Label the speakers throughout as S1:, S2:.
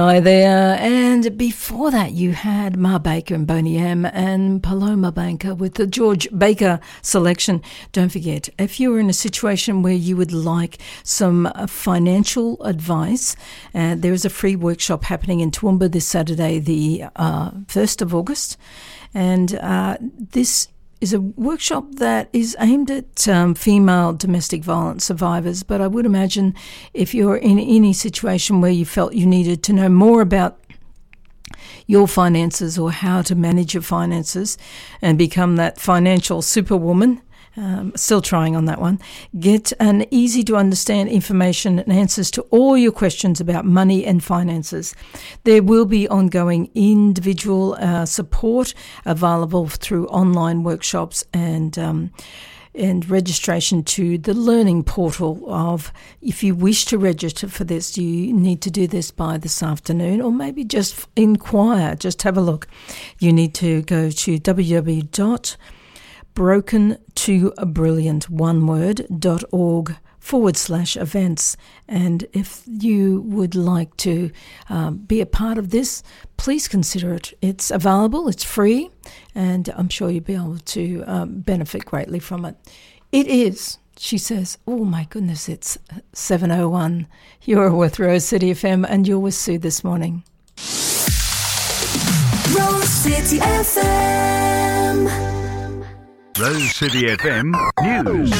S1: Hi there, and before that you had Ma Baker and Boney M and Paloma Baker with the George Baker selection. Don't forget, if you're in a situation where you would like some financial advice, there is a free workshop happening in Toowoomba this Saturday, the 1st of August, and this is a workshop that is aimed at female domestic violence survivors. But I would imagine if you're in any situation where you felt you needed to know more about your finances or how to manage your finances and become that financial superwoman, still trying on that one, get an easy to understand information and answers to all your questions about money and finances. There will be ongoing individual support available through online workshops and registration to the learning portal of, if you wish to register for this, you need to do this by this afternoon, or maybe just inquire, just have a look. You need to go to brokentoabrilliant.org/events. And if you would like to be a part of this, please consider it. It's available, it's free, and I'm sure you'll be able to benefit greatly from it. It is, she says, oh my goodness, it's 7:01. You're with Rose City FM and you're with Sue this morning.
S2: Rose City FM.
S3: Rose City FM News.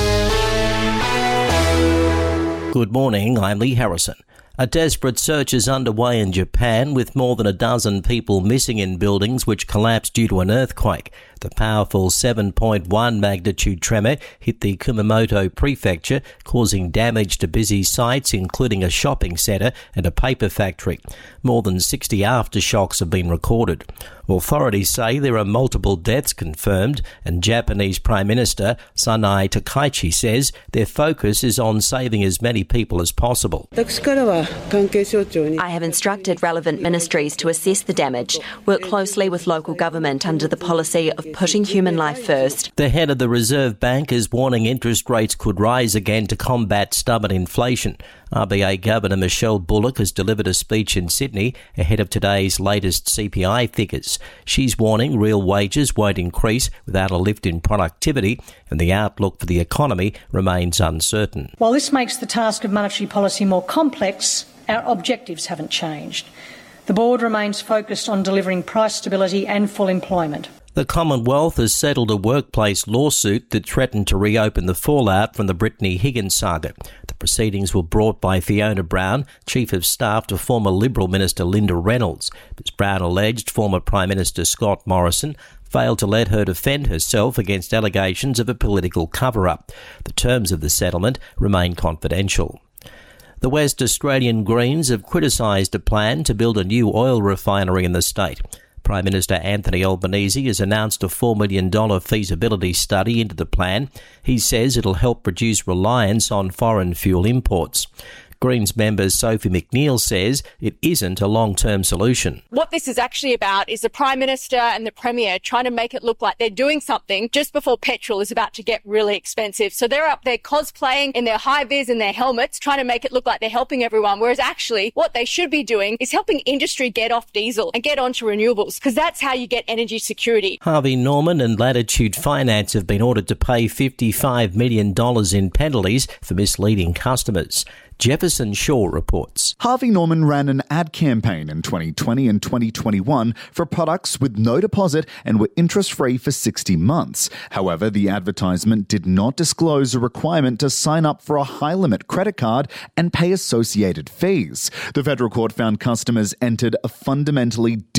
S4: Good morning, I'm Lee Harrison. A desperate search is underway in Japan, with more than a dozen people missing in buildings which collapsed due to an earthquake. The powerful 7.1 magnitude tremor hit the Kumamoto prefecture, causing damage to busy sites including a shopping centre and a paper factory. More than 60 aftershocks have been recorded. Authorities say there are multiple deaths confirmed, and Japanese Prime Minister Sanai Takaichi says their focus is on saving as many people as possible.
S5: I have instructed relevant ministries to assess the damage, work closely with local government under the policy of putting human life first.
S4: The head of the Reserve Bank is warning interest rates could rise again to combat stubborn inflation. RBA Governor Michelle Bullock has delivered a speech in Sydney ahead of today's latest CPI figures. She's warning real wages won't increase without a lift in productivity, and the outlook for the economy remains uncertain.
S6: While this makes the task of monetary policy more complex, our objectives haven't changed. The board remains focused on delivering price stability and full employment.
S4: The Commonwealth has settled a workplace lawsuit that threatened to reopen the fallout from the Brittany Higgins saga. The proceedings were brought by Fiona Brown, Chief of Staff to former Liberal Minister Linda Reynolds. Ms Brown alleged former Prime Minister Scott Morrison failed to let her defend herself against allegations of a political cover-up. The terms of the settlement remain confidential. The West Australian Greens have criticised a plan to build a new oil refinery in the state. Prime Minister Anthony Albanese has announced a $4 million feasibility study into the plan. He says it'll help reduce reliance on foreign fuel imports. Greens member Sophie McNeil says it isn't a long-term solution.
S7: What this is actually about is the Prime Minister and the Premier trying to make it look like they're doing something just before petrol is about to get really expensive. So they're up there cosplaying in their high-vis and their helmets, trying to make it look like they're helping everyone, whereas actually what they should be doing is helping industry get off diesel and get onto renewables, because that's how you get energy security.
S4: Harvey Norman and Latitude Finance have been ordered to pay $55 million in penalties for misleading customers. Jefferson Shaw reports.
S8: Harvey Norman ran an ad campaign in 2020 and 2021 for products with no deposit and were interest-free for 60 months. However, the advertisement did not disclose a requirement to sign up for a high-limit credit card and pay associated fees. The federal court found customers entered a fundamentally